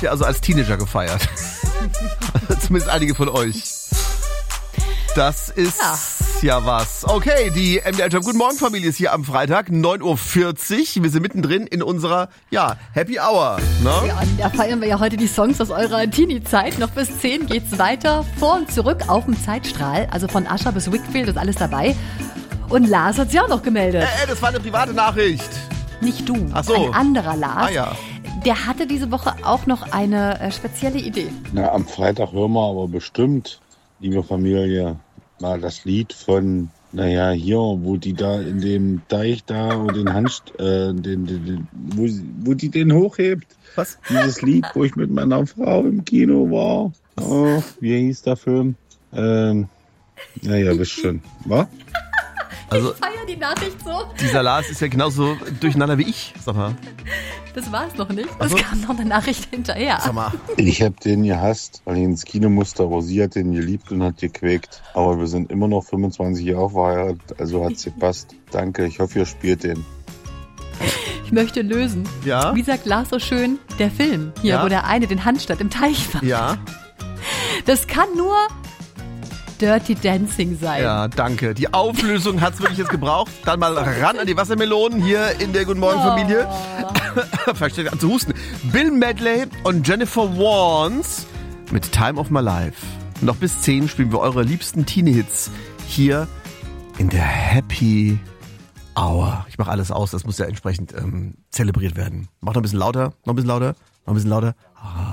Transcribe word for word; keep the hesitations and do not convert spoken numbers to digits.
Ja, also als Teenager gefeiert. Zumindest einige von euch. Das ist ja, ja was. Okay, die M D L Guten Morgen Familie ist hier am Freitag, neun Uhr vierzig. Wir sind mittendrin in unserer, ja, Happy Hour. Ne? Ja, und da feiern wir ja heute die Songs aus eurer Teenie-Zeit. Noch bis zehn geht's weiter. Vor und zurück auf dem Zeitstrahl. Also von Ascher bis Wickfield ist alles dabei. Und Lars hat sich auch noch gemeldet. Äh, äh, das war eine private Nachricht. Nicht du, Ach so. ein anderer Lars. Ah ja. Der hatte diese Woche auch noch eine äh, spezielle Idee. Na, am Freitag hören wir aber bestimmt, liebe Familie, mal das Lied von, naja, hier, wo die da in dem Teich da und den Hand, äh, den, den, den, wo, wo die den hochhebt. Was? Dieses Lied, wo ich mit meiner Frau im Kino war. Oh, wie hieß der Film? Ähm, naja, wisst schon. Was? Also, ich feiere die Nachricht so. Dieser Lars ist ja genauso durcheinander wie ich, sag mal. Das war es noch nicht. Es so. kam noch eine Nachricht hinterher. Sag mal. Ich hab den gehasst, weil ich ins Kino musste, aber sie hat den geliebt und hat gequäkt. Aber wir sind immer noch fünfundzwanzig Jahre verheiratet, also hat's gepasst. Danke, ich hoffe, ihr spielt den. Ich möchte lösen. Ja? Wie sagt Lars so schön, der Film, hier, Ja? wo der eine den Handstand im Teich macht. Ja? Das kann nur Dirty Dancing sein. Ja, danke. Die Auflösung hat's wirklich jetzt gebraucht. Dann mal ran an die Wassermelonen hier in der Guten Morgen Familie. Oh. Versteht an zu husten. Bill Medley und Jennifer Warnes mit Time of My Life. Noch bis zehn spielen wir eure liebsten Teenie-Hits hier in der Happy Hour. Ich mache alles aus, das muss ja entsprechend ähm, zelebriert werden. Mach noch ein bisschen lauter, noch ein bisschen lauter, noch ein bisschen lauter. Ah.